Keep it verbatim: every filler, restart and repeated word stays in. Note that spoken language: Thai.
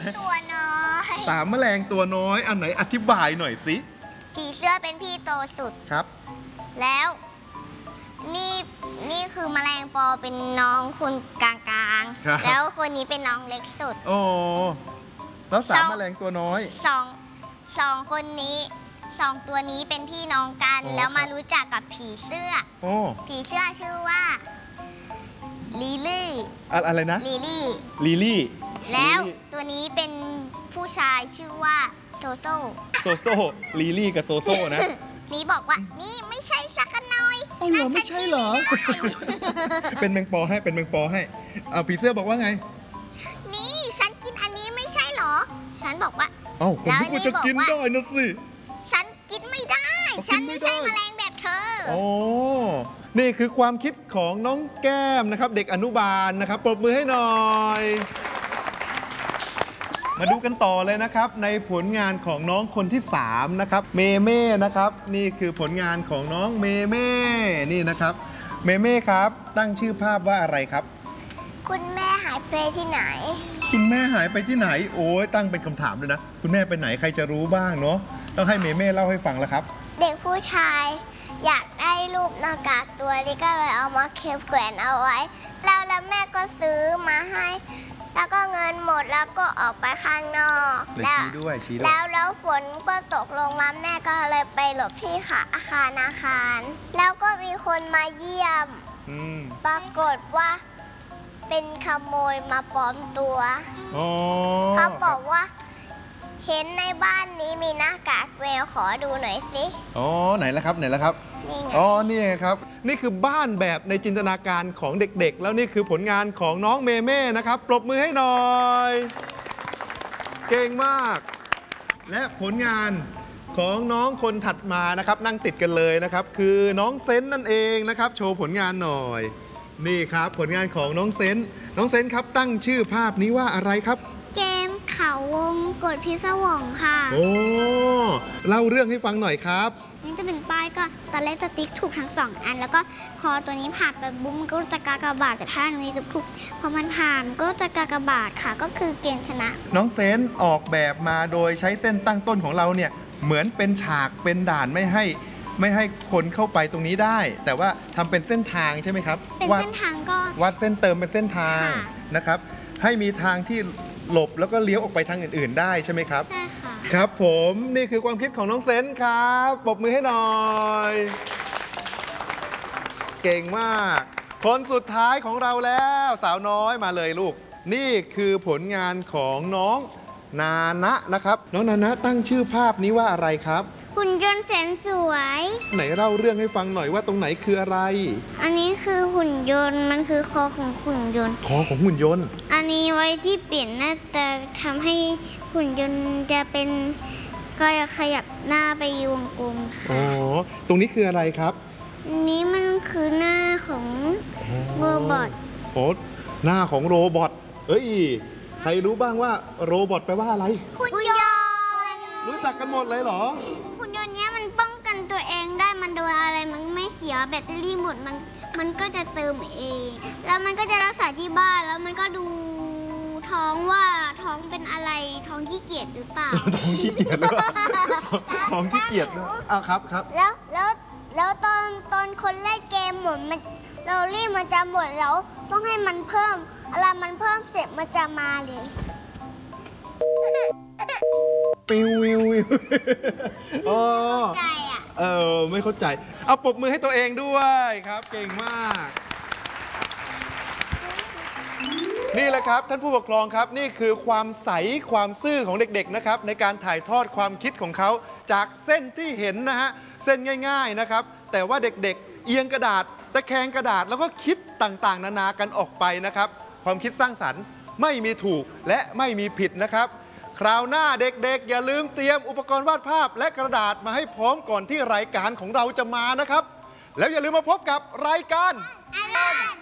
ตัวน้อยสามแมลงตัวน้อยอันไหนอธิบายหน่อยสิผีเสื้อเป็นพี่โตสุดครับแล้วนี่นี่คือแมลงปอเป็นน้องคนกลางๆแล้วคนนี้เป็นน้องเล็กสุดโอ้แล้วสามแมลงตัวน้อยสองสองคนนี้สองตัวนี้เป็นพี่น้องกันแล้วมารู้จักกับผีเสื้อโอ้ผีเสื้อชื่อว่าลิลี่อะไรนะลิลี่ลิลี่แล้วตัวนี้เป็นผู้ชายชื่อว่าโซโซโซโซลิลี่กับโซโซนะนี่บอกว่านี่ไม่ใช่สักหน่อยอ๋อเหรอไม่ใช่เหรอเป็นแมงปอให้เป็นแมงปอให้เอาผีเสื้อบอกว่าไงนี่ฉันกินอันนี้ไม่ใช่เหรอฉันบอกว่าเอ้าผมก็จะกินได้นะสิฉันกินไม่ได้ฉันไม่ใช่แมลงแบบเธอโอ้นี่คือความคิดของน้องแก้มนะครับเด็กอนุบาลนะครับปรบมือให้หน่อยมาดูกันต่อเลยนะครับในผลงานของน้องคนที่สามนะครับเมเม่นะครับนี่คือผลงานของน้องเมเม่นี่นะครับเมเม่ครับตั้งชื่อภาพว่าอะไรครับคุณแม่หายไปที่ไหนคุณแม่หายไปที่ไหนโอ้ยตั้งเป็นคำถามเลยนะคุณแม่ไปไหนใครจะรู้บ้างเนาะต้องให้เมเม่เล่าให้ฟังแล้วครับเด็กผู้ชายอยากได้รูปหน้ากากตัวนี้ก็เลยเอามาเก็บแขวนเอาไว้แล้วแล้วแม่ก็ซื้อมาให้แล้วก็เงินหมดแล้วก็ออกไปข้างนอกแล้วชี้ด้วยชี้ด้วยแล้วแล้วฝนก็ตกลงมาแม่ก็เลยไปหลบที่ค่ะอาคารอาคารแล้วก็มีคนมาเยี่ยมปรากฏว่าเป็นขโมยมาปลอมตัวเขาบอกว่าเห็นในบ้านนี้มีหน้ากากแมวขอดูหน่อยสิอ๋อไหนแล้วครับไหนแล้วครับอ๋อนี่ครับนี่คือบ้านแบบในจินตนาการของเด็กๆแล้วนี่คือผลงานของน้องเมเม่นะครับปรบมือให้หน่อยเก่งมากและผลงานของน้องคนถัดมานะครับนั่งติดกันเลยนะครับคือน้องเซนนั่นเองนะครับโชว์ผลงานหน่อยนี่ครับผลงานของน้องเซนน้องเซนครับตั้งชื่อภาพนี้ว่าอะไรครับเกมเขาวงกดพิศวงค่ะโอ้เล่าเรื่องให้ฟังหน่อยครับนี่จะเป็นป้ายก็ตอนแรกจะติ๊กถูกทั้งสองอันแล้วก็พอตัวนี้ผ่านไปบุ้มก็จะกากบาทจากท่านี้ถูกพอมันผ่านก็จะกากบาทค่ะก็คือเกมชนะน้องเซนออกแบบมาโดยใช้เส้นตั้งต้นของเราเนี่ยเหมือนเป็นฉากเป็นด่านไม่ให้ไม่ให้คนเข้าไปตรงนี้ได้แต่ว่าทำเป็นเส้นทางใช่ไหมครับเป็นเส้นทางก็วัดเส้นเติมเป็นเส้นทางนะครับให้มีทางที่หลบแล้วก็เลี้ยวออกไปทางอื่นๆได้ใช่ไหมครับใช่ค่ะครับผมนี่คือความคิดของน้องเซนครับปรบมือให้หน่อยเก่งมากคนสุดท้ายของเราแล้วสาวน้อยมาเลยลูกนี่คือผลงานของน้องนานะนะครับน้องนานะตั้งชื่อภาพนี้ว่าอะไรครับหุ่นยนต์แสนสวยไหนเล่าเรื่องให้ฟังหน่อยว่าตรงไหนคืออะไรอันนี้คือหุ่นยนต์มันคือคอของหุ่นยนต์คอของหุ่นยนต์อันนี้ไว้ที่เปลี่ยนหน้าตาทำให้หุ่นยนต์จะเป็นก็ขยับหน้าไปวงกลมค่ะอ๋อตรงนี้คืออะไรครับอันนี้มันคือหน้าของโรบอทโอ้หน้าของโรบอทเอ้ยใครรู้บ้างว่าโรบอทแปลว่าอะไรหุ่นยนต์รู้จักกันหมดเลยเหรอหุ่นยนต์เนี้ยมันป้องกันตัวเองได้มันโดนอะไรมันไม่เสียแบตเตอรี่หมดมันมันก็จะเติมเองแล้วมันก็จะรักษาที่บ้านแล้วมันก็ดูท้องว่าท้องเป็นอะไรท้องขี้เกียจหรือเปล่าท้องขี้เกียจหรือเปล่าท้องขี้เกียจอ้าวครับครับแล้วแล้วแล้วตอนตอนคนเล่นเกมหมดมันเรารีบมันจะหมดแล้วต้องให้มันเพิ่มอะไรมันเพิ่มเสร็จมันจะมาเลยปิววิววิวอ๋อใจอ่ะเออไม่เข้าใจเอาปรบมือให้ตัวเองด้วยครับเก่งมากนี่แหละครับท่านผู้ปกครองครับนี่คือความใสความซื่อของเด็กๆนะครับในการถ่ายทอดความคิดของเขาจากเส้นที่เห็นนะฮะเส้นง่ายๆนะครับแต่ว่าเด็กๆเอียงกระดาษตะแคงกระดาษแล้วก็คิดต่างๆนานากันออกไปนะครับความคิดสร้างสรรค์ไม่มีถูกและไม่มีผิดนะครับคราวหน้าเด็กๆอย่าลืมเตรียมอุปกรณ์วาดภาพและกระดาษมาให้พร้อมก่อนที่รายการของเราจะมานะครับแล้วอย่าลืมมาพบกับรายการอลาน